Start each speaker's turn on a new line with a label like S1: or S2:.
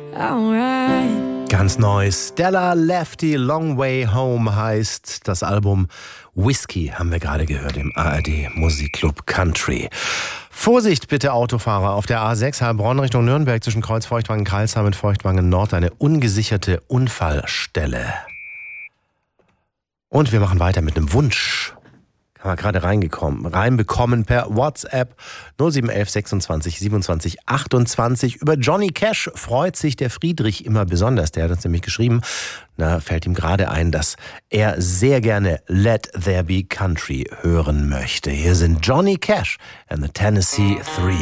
S1: alright.
S2: Ganz neu, Stella Lefty, Long Way Home heißt das Album. Whiskey haben wir gerade gehört im ARD Musikclub Country. Vorsicht bitte Autofahrer auf der A6 Heilbronn Richtung Nürnberg zwischen Kreuz-Feuchtwangen-Karlsheim und Feuchtwangen-Nord eine ungesicherte Unfallstelle. Und wir machen weiter mit einem Wunsch. Haben wir gerade reinbekommen per WhatsApp 0711 26 27 28. Über Johnny Cash freut sich der Friedrich immer besonders. Der hat uns nämlich geschrieben, da fällt ihm gerade ein, dass er sehr gerne Let There Be Country hören möchte. Hier sind Johnny Cash and the Tennessee Three.